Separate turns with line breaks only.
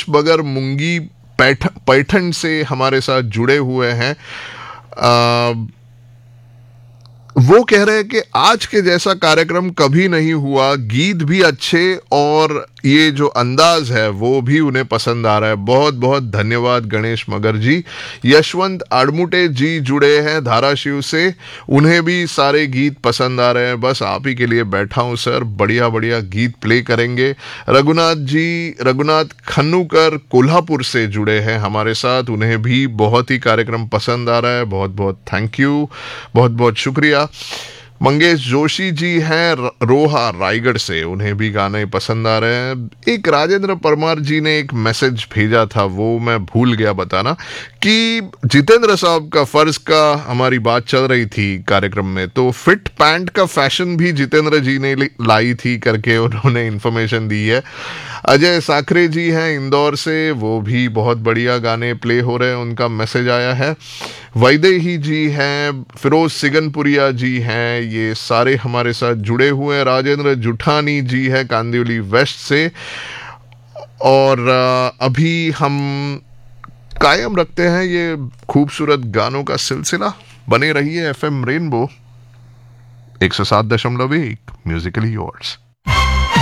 गणेश बगर मुंगी पैठन से हमारे साथ जुड़े हुए हैं। वो कह रहे हैं कि आज के जैसा कार्यक्रम कभी नहीं हुआ, गीत भी अच्छे और ये जो अंदाज है वो भी उन्हें पसंद आ रहा है। बहुत बहुत धन्यवाद गणेश मगर जी। यशवंत आड़मुटे जी जुड़े हैं धाराशिव से, उन्हें भी सारे गीत पसंद आ रहे हैं। बस आप ही के लिए बैठा हूं सर, बढ़िया बढ़िया गीत प्ले करेंगे। रघुनाथ खन्नूकर कोल्हापुर से जुड़े हैं हमारे साथ, उन्हें भी बहुत ही कार्यक्रम पसंद आ रहा है। बहुत बहुत थैंक यू, बहुत बहुत शुक्रिया। मंगेश जोशी जी हैं रोहा रायगढ़ से, उन्हें भी गाने पसंद आ रहे हैं। एक राजेंद्र परमार जी ने एक मैसेज भेजा था, वो मैं भूल गया बताना, कि जितेंद्र साहब का फर्ज का हमारी बात चल रही थी कार्यक्रम में, तो फिट पैंट का फैशन भी जितेंद्र जी ने लाई थी करके उन्होंने इन्फॉर्मेशन दी है। अजय साखरे जी हैं इंदौर से, वो भी बहुत बढ़िया गाने प्ले हो रहे हैं, उनका मैसेज आया है। वैदेही जी हैं, फिरोज सिगनपुरिया जी हैं, ये सारे हमारे साथ जुड़े हुए हैं। राजेंद्र जुठानी जी है कांदिवली वेस्ट से। और अभी हम कायम रखते हैं ये खूबसूरत गानों का सिलसिला। बने रहिए एफएम रेनबो 107.1 म्यूजिकली योर्स।